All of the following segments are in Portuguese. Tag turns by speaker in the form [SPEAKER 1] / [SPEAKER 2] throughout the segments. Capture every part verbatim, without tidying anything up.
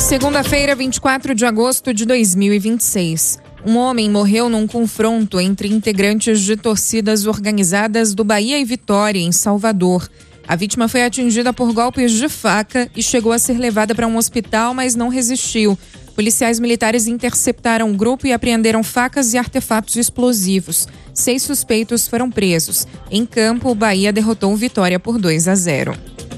[SPEAKER 1] Segunda-feira, vinte e quatro de agosto de dois mil e vinte e seis. Um homem morreu num confronto entre integrantes de torcidas organizadas do Bahia e Vitória, em Salvador. A vítima foi atingida por golpes de faca e chegou a ser levada para um hospital, mas não resistiu. Policiais militares interceptaram o grupo e apreenderam facas e artefatos explosivos. Seis suspeitos foram presos. Em campo, o Bahia derrotou o Vitória por dois a zero.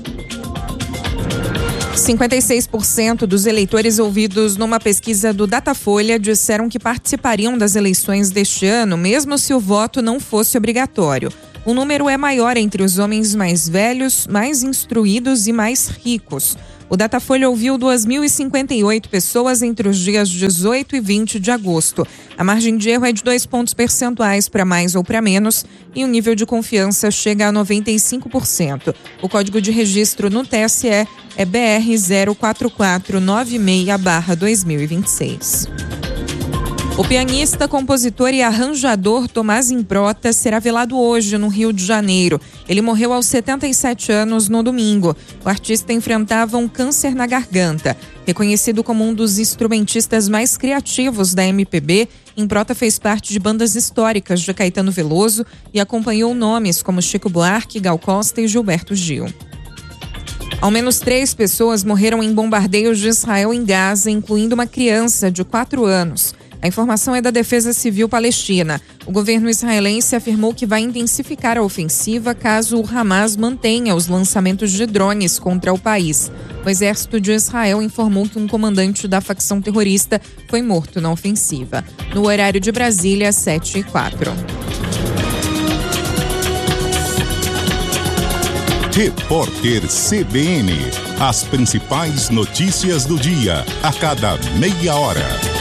[SPEAKER 1] cinquenta e seis por cento dos eleitores ouvidos numa pesquisa do Datafolha disseram que participariam das eleições deste ano, mesmo se o voto não fosse obrigatório. O número é maior entre os homens mais velhos, mais instruídos e mais ricos. O Datafolha ouviu duas mil e cinquenta e oito pessoas entre os dias dezoito e vinte de agosto. A margem de erro é de dois pontos percentuais para mais ou para menos e o nível de confiança chega a noventa e cinco por cento. O código de registro no T S E é B R zero quatro quatro nove seis barra dois mil e vinte e seis. O pianista, compositor e arranjador Tomás Improta será velado hoje no Rio de Janeiro. Ele morreu aos setenta e sete anos no domingo. O artista enfrentava um câncer na garganta. Reconhecido como um dos instrumentistas mais criativos da M P B, Improta fez parte de bandas históricas de Caetano Veloso e acompanhou nomes como Chico Buarque, Gal Costa e Gilberto Gil. Ao menos três pessoas morreram em bombardeios de Israel em Gaza, incluindo uma criança de quatro anos. A informação é da Defesa Civil Palestina. O governo israelense afirmou que vai intensificar a ofensiva caso o Hamas mantenha os lançamentos de drones contra o país. O exército de Israel informou que um comandante da facção terrorista foi morto na ofensiva. No horário de Brasília, sete e quatro.
[SPEAKER 2] Repórter C B N. As principais notícias do dia, a cada meia hora.